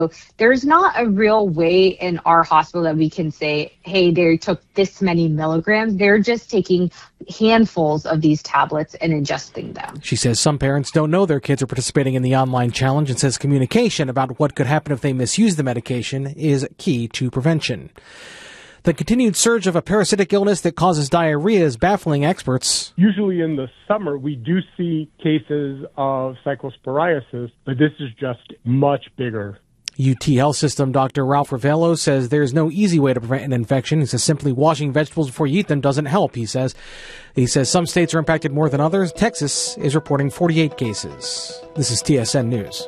There's not a real way in our hospital that we can say, hey, they took this many milligrams. They're just taking handfuls of these tablets and ingesting them. She says some parents don't know their kids are participating in the online challenge and says communication about what could happen if they misuse the medication is key to prevention. The continued surge of a parasitic illness that causes diarrhea is baffling experts. Usually in the summer, we do see cases of cyclosporiasis, but this is just much bigger. UT Health System Dr. Ralph Ravello says there's no easy way to prevent an infection. He says simply washing vegetables before you eat them doesn't help, he says. He says some states are impacted more than others. Texas is reporting 48 cases. This is TSN News.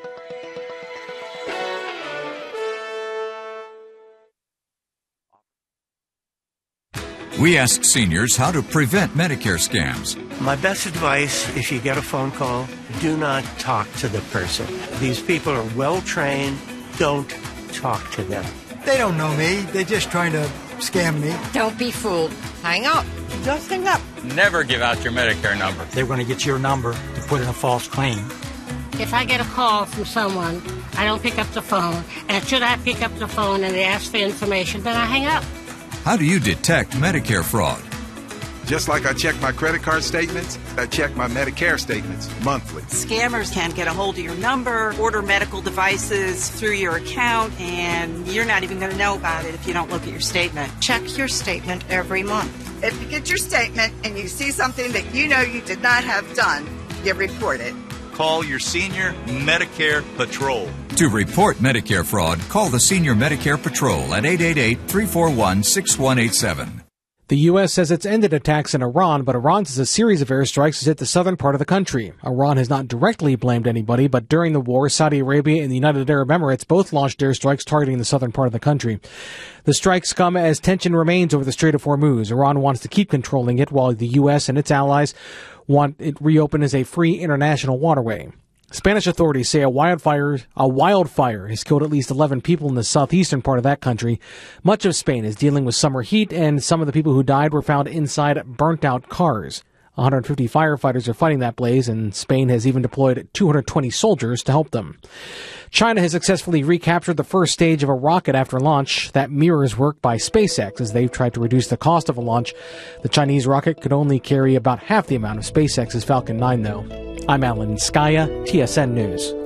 We ask seniors how to prevent Medicare scams. My best advice, if you get a phone call, do not talk to the person. These people are well trained. Don't talk to them. They don't know me. They're just trying to scam me. Don't be fooled. Hang up. Just hang up. Never give out your Medicare number. They're going to get your number to put in a false claim. If I get a call from someone, I don't pick up the phone. And should I pick up the phone and they ask for information, then I hang up. How do you detect Medicare fraud? Just like I check my credit card statements, I check my Medicare statements monthly. Scammers can get a hold of your number, order medical devices through your account, and you're not even going to know about it if you don't look at your statement. Check your statement every month. If you get your statement and you see something that you know you did not have done, you report it. Call your Senior Medicare Patrol. To report Medicare fraud, call the Senior Medicare Patrol at 888-341-6187. The U.S. says it's ended attacks in Iran, but Iran says a series of airstrikes has hit the southern part of the country. Iran has not directly blamed anybody, but during the war, Saudi Arabia and the United Arab Emirates both launched airstrikes targeting the southern part of the country. The strikes come as tension remains over the Strait of Hormuz. Iran wants to keep controlling it, while the U.S. and its allies want it reopened as a free international waterway. Spanish authorities say a wildfire has killed at least 11 people in the southeastern part of that country. Much of Spain is dealing with summer heat, and some of the people who died were found inside burnt-out cars. 150 firefighters are fighting that blaze, and Spain has even deployed 220 soldiers to help them. China has successfully recaptured the first stage of a rocket after launch. That mirrors work by SpaceX as they've tried to reduce the cost of a launch. The Chinese rocket could only carry about half the amount of SpaceX's Falcon 9, though. I'm Alan Skaya, TSN News.